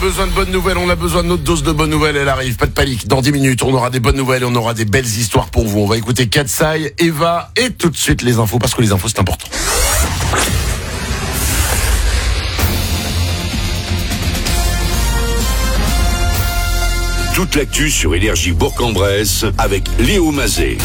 besoin de bonnes nouvelles, on a besoin de notre dose de bonnes nouvelles, elle arrive, pas de panique. Dans 10 minutes, on aura des bonnes nouvelles et on aura des belles histoires pour vous. On va écouter Katsai, Eva et tout de suite les infos, parce que les infos c'est important. Toute l'actu sur Énergie Bourg-en-Bresse avec Léo Mazet.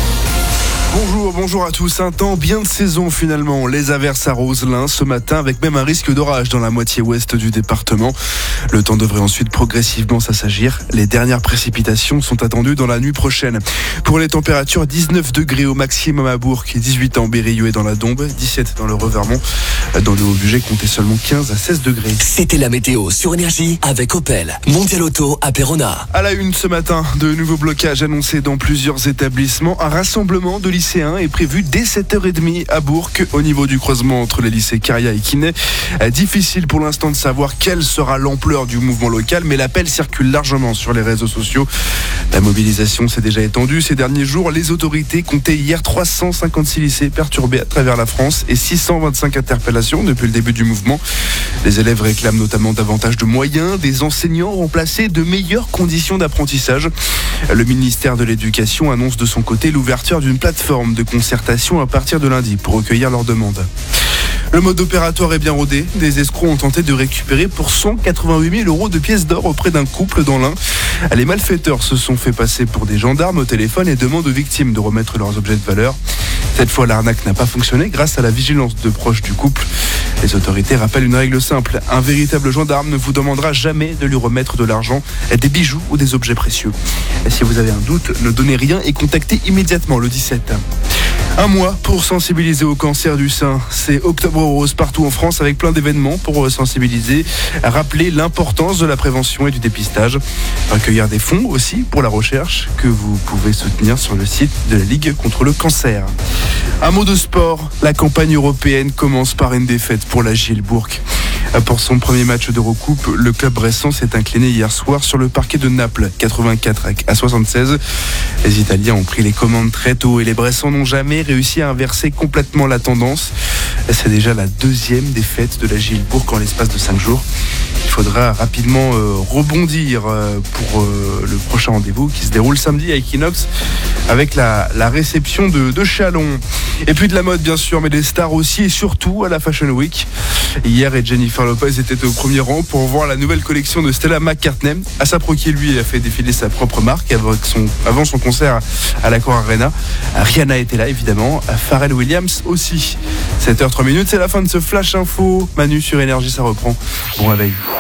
Bonjour à tous. Un temps bien de saison finalement. Les averses arrosent l'Ain ce matin avec même un risque d'orage dans la moitié ouest du département. Le temps devrait ensuite progressivement s'assagir. Les dernières précipitations sont attendues dans la nuit prochaine. Pour les températures, 19 degrés au maximum à Bourg, 18 en Berrieux et dans la Dombe, 17 dans le Revermont. Dans le Haut-Bugey, comptez seulement 15 à 16 degrés. C'était la météo sur Énergie avec Opel. Mondial Auto à Péronne. À la une ce matin, de nouveaux blocages annoncés dans plusieurs établissements. Un rassemblement de lycéens est prévu dès 7h30 à Bourg, au niveau du croisement entre les lycées Caria et Quinet. Difficile pour l'instant de savoir quelle sera l'ampleur du mouvement local, mais l'appel circule largement sur les réseaux sociaux. La mobilisation s'est déjà étendue ces derniers jours. Les autorités comptaient hier 356 lycées perturbés à travers la France et 625 interpellations depuis le début du mouvement. Les élèves réclament notamment davantage de moyens, des enseignants remplacés, de meilleures conditions d'apprentissage. Le ministère de l'Éducation annonce de son côté l'ouverture d'une plateforme de concertation à partir de lundi pour recueillir leurs demandes. Le mode opératoire est bien rodé. Des escrocs ont tenté de récupérer pour 188 000 € de pièces d'or auprès d'un couple dans l'Ain. Les malfaiteurs se sont fait passer pour des gendarmes au téléphone et demandent aux victimes de remettre leurs objets de valeur. Cette fois, l'arnaque n'a pas fonctionné grâce à la vigilance de proches du couple. Les autorités rappellent une règle simple. Un véritable gendarme ne vous demandera jamais de lui remettre de l'argent, des bijoux ou des objets précieux. Et si vous avez un doute, ne donnez rien et contactez immédiatement le 17. Un mois pour sensibiliser au cancer du sein. C'est Octobre Rose partout en France avec plein d'événements pour sensibiliser, rappeler l'importance de la prévention et du dépistage. Recueillir des fonds aussi pour la recherche que vous pouvez soutenir sur le site de la Ligue contre le cancer. Un mot de sport. La campagne européenne commence par une défaite pour la Bourg. Pour son premier match d'Eurocoupe, le club bressan s'est incliné hier soir sur le parquet de Naples, 84 à 76. Les Italiens ont pris les commandes très tôt et les Bressans n'ont jamais réussi à inverser complètement la tendance. C'est déjà la deuxième défaite de la Bourg en l'espace de 5 jours. Il faudra rapidement rebondir pour le prochain rendez-vous qui se déroule samedi à Equinox avec la réception de Chalon. Et puis de la mode bien sûr, mais des stars aussi et surtout à la Fashion Week. Hier, Jennifer Lopez était au premier rang pour voir la nouvelle collection de Stella McCartney. ASAP Rocky, lui, a fait défiler sa propre marque avant son concert à l'Accor Arena. Rihanna était là évidemment, Pharrell Williams aussi. 7h03, c'est la fin de ce Flash Info. Manu sur Énergie, ça reprend. Bon réveil.